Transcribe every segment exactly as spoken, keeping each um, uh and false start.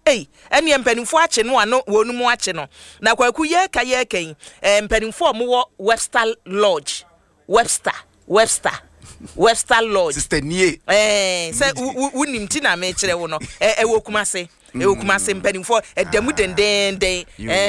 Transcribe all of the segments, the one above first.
ei ene mpanimfo ache no ano wonu mu ache no na kwaku ye ka ye kan eh mpanimfo mo wo Webster Lodge Webster Webster Webster Lodge sister nie eh say wunim ti na me kire wo no e wo kumase e wo kumase mpanimfo edamu dendenden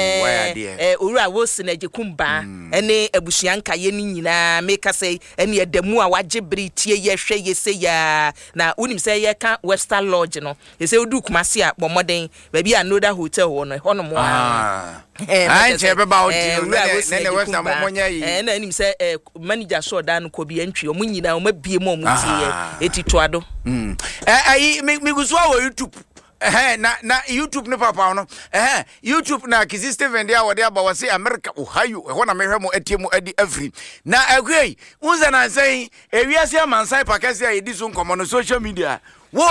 eh eh owura wo sinaje kumba ene abusuanka ye ni nyina me ka say ene edamu a waje britie ye hwe ye se ya na wunim say ye ka Webster Lodge no ye say odu kumase a bomoden ba bi another hotel wo no ho no mo ah I che be ba odi ne ne Webster mo monya yi eh na nim say manager so da no ko bi antwi o mo nyina o mabie mo mo tie etitoado mm eh ai me guso wa YouTube eh na na YouTube ne papa no eh YouTube na Kizzy Steven dia wode aba wase America Ohio e ho na mehwe mo atie mo adi afri na agwei unza na sai ewiase amansai pakase a edi so nkomo no social media wo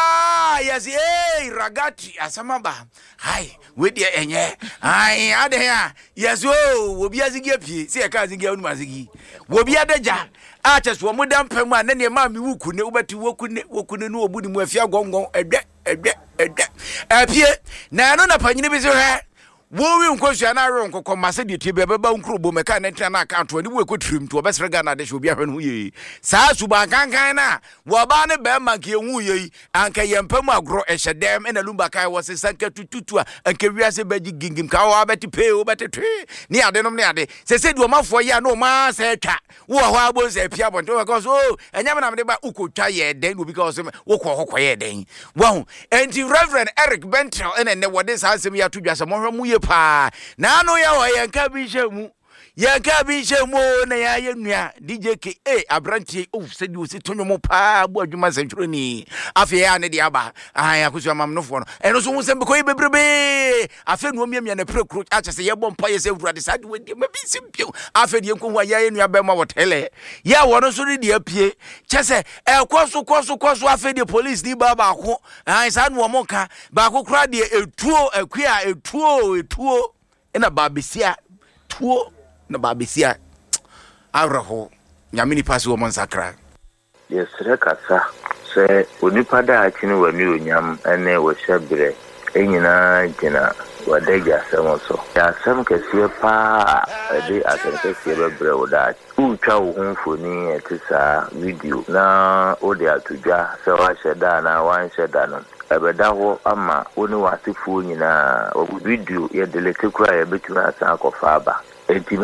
wa yes eh ragati asamaba hai we dia enye ai ade ya yes o obi azigi apie se e ka azigi anu azigi obi adaja a cheso mo dampam a na ne ma mi wuku ne ubati woku ne woku ne no obudi mu afia gongon edwe edwe edwe apie na no na panyine bi se he wo wi nkosua na awe nkokọ mase de tie be beba nkrobo meka na ntia na account woni wo ekotrim to obesre ga na de hwe obi ahwe no ye saa suba kankan na wo ba ne be ma ke hu ye anka yempam agro ehedem ena lumba kai wo se sanka tututu a anka wiase baji gingim ka wo abeti pe wo beti twe ni ade no ne ade se se du mafo ye na o ma se twa wo ho abonse apia bonto because oh enyam na me de ba ukotwa ye den because wo ko hokọ ye den wo enti Reverend Eric Bentel ena ne wo de saa sem ya to dwase mo hwe mu pa na no ya wa yanka bi hwemu yanka bi hwemu na ya yenua D J K A abrantie o se di o si tonwo pa bo adwuma sentro ni afi ya ne de aba ah ya kusu amamnofo no eno so hu se beko bebrebe afi no miamia na prekro acha se ye bom pa ye se wurade sa de wadi ma bi simpio afi de enko hu ya yenua ba ma wotele ya wono so de apie chese e kwaso kwaso kwaso afi de police ni ba ba ko ah sa no mo ka ba ko kra de etuo akua etuo etuo ena babesia tuo na babesia awraho nyamini pasi wo monsakra yes rekasa se onipa da akini wani onyam ene wo hyebere enyina gina wadeja semoso ya sem kese pa ede akene kese bebre wo da utwa wo honfoni etisa video na ode atudwa se wa hyeda na wan hyeda no ebeda ho ama oni wasifu nyina o video ye delete kura ye betuma asa akofa aba enti